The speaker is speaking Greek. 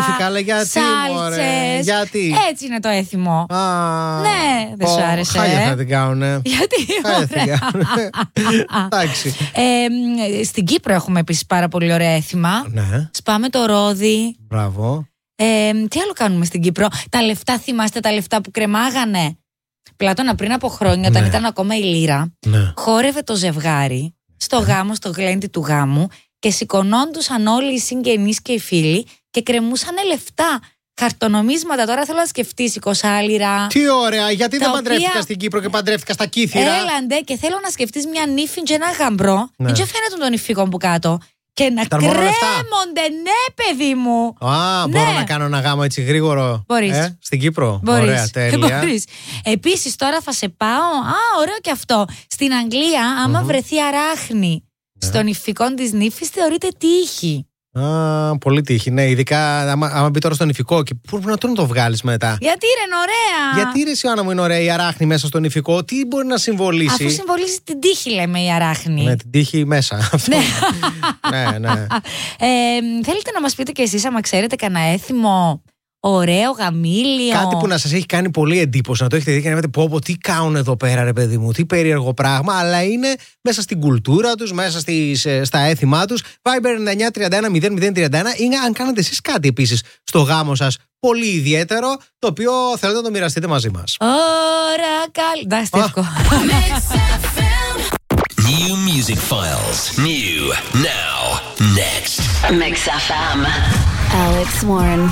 Χάθηκα, αλλά γιατί, μωρέ, γιατί. Έτσι είναι το έθιμο. Ναι, δεν σου άρεσε. Χάλια θα την κάνουνε. Γιατί, εντάξει. Στην Κύπρο έχουμε επίσης πάρα πολύ ωραία έθιμα. Ναι. Σπάμε το ρόδι. Μπράβο. Τι άλλο κάνουμε στην Κύπρο? Τα λεφτά, θυμάστε τα λεφτά που κρεμάγανε? Πλάτωνα, πριν από χρόνια, όταν ήταν ακόμα η λίρα, χόρευε το ζευγάρι στο γάμο, στο γλέντι του γάμου, και σηκωνόντουσαν όλοι οι συγγενείς και οι φίλοι και κρεμούσανε λεφτά. Χαρτονομίσματα. Τώρα θέλω να σκεφτείς 20 λίρα. Τι ωραία, γιατί δεν παντρεύτηκα στην Κύπρο και παντρεύτηκα στα Κύθυρα. Έλαντε, και θέλω να σκεφτείς μια νύφη και ένα γαμπρό. Δεν φαίνεται των νυφικών που κάτω. Και να κρέμονται, ναι, παιδί μου. Μπορώ να κάνω ένα γάμο έτσι γρήγορο. Μπορείς. Στην Κύπρο. Μπορείς. Ωραία, τέλεια. Επίσης, τώρα θα σε πάω. ωραίο και αυτό. Στην Αγγλία, άμα βρεθεί αράχνη στον νηφικό της νύφης, θεωρείται τύχη. Πολύ τύχη, ναι. Ειδικά άμα μπει τώρα στο νηφικό, και πού να το βγάλεις μετά. Γιατί είναι ωραία. Γιατί ρε Ιωάννα μου είναι ωραία η αράχνη μέσα στο νηφικό, τι μπορεί να συμβολήσει? Αφού συμβολίζει την τύχη, λέμε, η αράχνη. Ναι, την τύχη μέσα. Ναι. Θέλετε να μας πείτε κι εσείς, άμα ξέρετε κανένα έθιμο ωραίο, γαμήλιο? Κάτι που να σας έχει κάνει πολύ εντύπωση, να το έχετε δει και να λέτε πω τι κάνουν εδώ πέρα, ρε παιδί μου, τι περίεργο πράγμα, αλλά είναι μέσα στην κουλτούρα τους, μέσα στα έθιμά τους. Viber 9931 είναι αν κάνετε εσείς κάτι επίσης στο γάμο σας πολύ ιδιαίτερο, το οποίο θέλετε να το μοιραστείτε μαζί μας. Ωρα καλή. Εντάξει, τι εύκολο. New music files. New now. Next. Mix FM. Alex Warren.